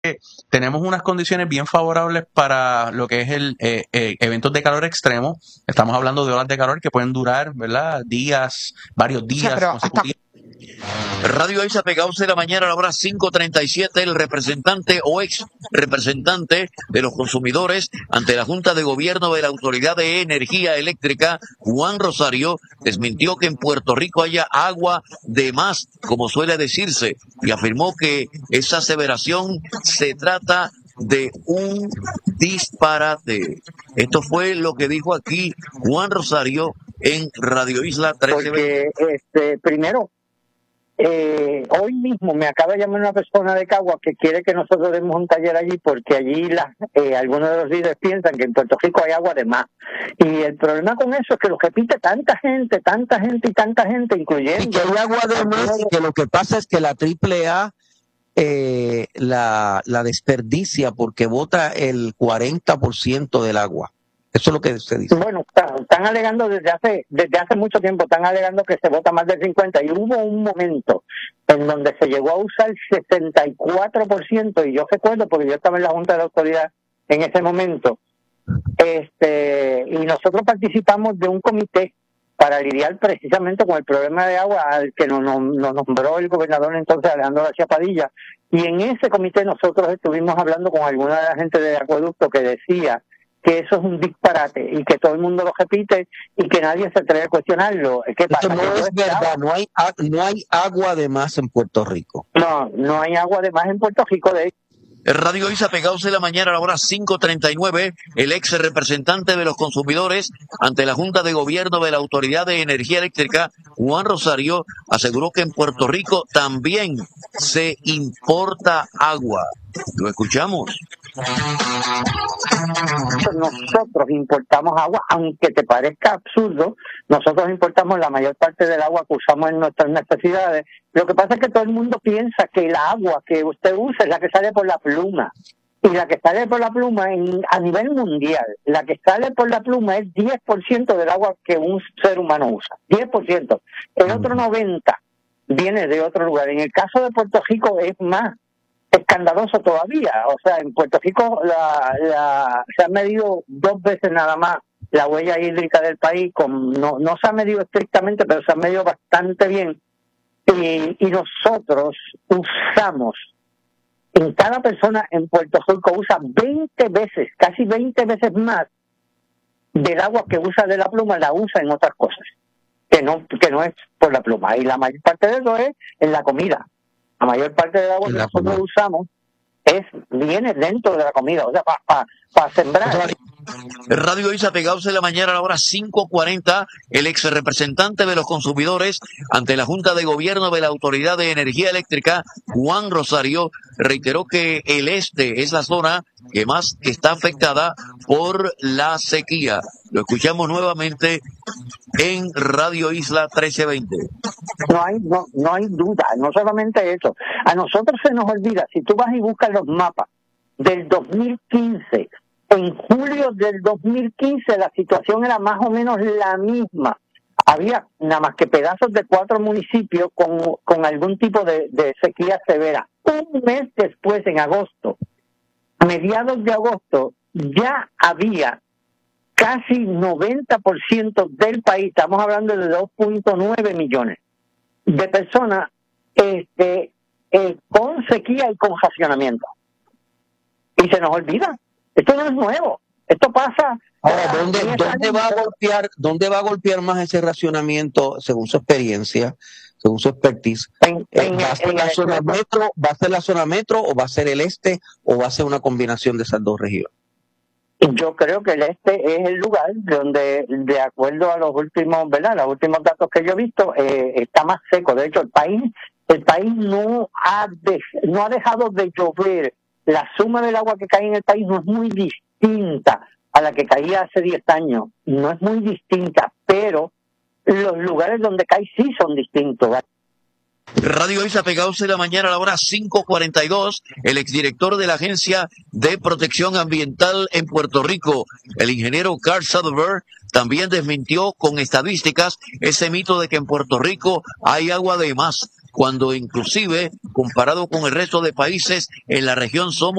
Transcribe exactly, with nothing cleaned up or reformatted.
tenemos unas condiciones bien favorables para lo que es el eh, eh, eventos de calor extremo. Estamos hablando de olas de calor que pueden durar, ¿verdad? Días, varios O sea, días pero hasta consecutivos. Radio Isa Pegados de la mañana a la hora cinco treinta y siete, el representante o ex representante de los consumidores ante la Junta de Gobierno de la Autoridad de Energía Eléctrica, Juan Rosario, desmintió que en Puerto Rico haya agua de más, como suele decirse, y afirmó que esa aseveración se trata de un disparate. Esto fue lo que dijo aquí Juan Rosario en Radio Isla trece veinte. Porque, este, primero, Eh, hoy mismo me acaba de llamar una persona de Cagua que quiere que nosotros demos un taller allí porque allí la, eh, algunos de los líderes piensan que en Puerto Rico hay agua de más. Y el problema con eso es que lo repite tanta gente, tanta gente y tanta gente, incluyendo... Y que hay agua de más y que lo que pasa es que la triple A eh, la, la desperdicia porque bota el cuarenta por ciento del agua. Eso es lo que se dice. Bueno, están, están alegando desde hace desde hace mucho tiempo, están alegando que se vota más del cincuenta, y hubo un momento en donde se llegó a usar sesenta y cuatro por ciento, y yo recuerdo, porque yo estaba en la Junta de la Autoridad en ese momento, este y nosotros participamos de un comité para lidiar precisamente con el problema de agua al que nos, nos, nos nombró el gobernador entonces, Alejandro García Padilla, y en ese comité nosotros estuvimos hablando con alguna de la gente de acueducto que decía que eso es un disparate y que todo el mundo lo repite y que nadie se atreve a cuestionarlo. ¿Qué pasa? Esto no Que es verdad, no hay, no hay agua de más en Puerto Rico. No, no hay agua de más en Puerto Rico, de hecho. Radio Isa Pegados de la mañana a la hora cinco treinta y nueve, el ex representante de los consumidores ante la Junta de Gobierno de la Autoridad de Energía Eléctrica, Juan Rosario, aseguró que en Puerto Rico también se importa agua. Lo escuchamos. Nosotros importamos agua, aunque te parezca absurdo, nosotros importamos la mayor parte del agua que usamos en nuestras necesidades. Lo que pasa es que todo el mundo piensa que el agua que usted usa es la que sale por la pluma. Y la que sale por la pluma en, a nivel mundial, la que sale por la pluma es diez por ciento del agua que un ser humano usa. diez por ciento. El otro noventa por ciento viene de otro lugar. En el caso de Puerto Rico es más escandaloso todavía. O sea, en Puerto Rico la, la, se ha medido dos veces nada más la huella hídrica del país. Con, no, no se ha medido estrictamente, pero se ha medido bastante bien. Y, y nosotros usamos, en cada persona en Puerto Rico usa veinte veces, casi veinte veces más del agua que usa de la pluma, la usa en otras cosas, que no, que no es por la pluma. Y la mayor parte de eso es en la comida. La mayor parte del agua que nosotros comida. usamos es viene dentro de la comida, o sea, para pa, pa sembrar. Radio Isa Pegados de la mañana a la hora cinco cuarenta, el ex representante de los consumidores ante la Junta de Gobierno de la Autoridad de Energía Eléctrica, Juan Rosario, reiteró que el este es la zona que más está afectada por la sequía. Lo escuchamos nuevamente en Radio Isla trece veinte. No hay, no, no hay duda, no solamente eso. A nosotros se nos olvida, si tú vas y buscas los mapas del dos mil quince, en julio del dos mil quince la situación era más o menos la misma. Había nada más que pedazos de cuatro municipios con, con algún tipo de, de sequía severa. Un mes después, en agosto, a mediados de agosto, ya había casi noventa por ciento del país, estamos hablando de dos punto nueve millones de personas este, eh, con sequía y con racionamiento. Y se nos olvida. Esto no es nuevo. Esto pasa. Ahora, ¿dónde, dónde va a golpear, dónde va a golpear más ese racionamiento, según su experiencia, según su expertise? En, en, ¿Va a ser la zona el... metro, va a ser la zona metro, o va a ser el este, o va a ser una combinación de esas dos regiones? Yo creo que el este es el lugar donde, de acuerdo a los últimos, ¿verdad? Los últimos datos que yo he visto, eh, está más seco. De hecho, el país, el país no ha de, no ha dejado de llover. La suma del agua que cae en el país no es muy distinta a la que caía hace diez años. No es muy distinta, pero los lugares donde cae sí son distintos, ¿verdad? Radio Isa Pegados de la mañana a la hora cinco cuarenta y dos, el exdirector de la Agencia de Protección Ambiental en Puerto Rico, el ingeniero Carl Soderberg, también desmintió con estadísticas ese mito de que en Puerto Rico hay agua de más. cuando inclusive comparado con el resto de países en la región somos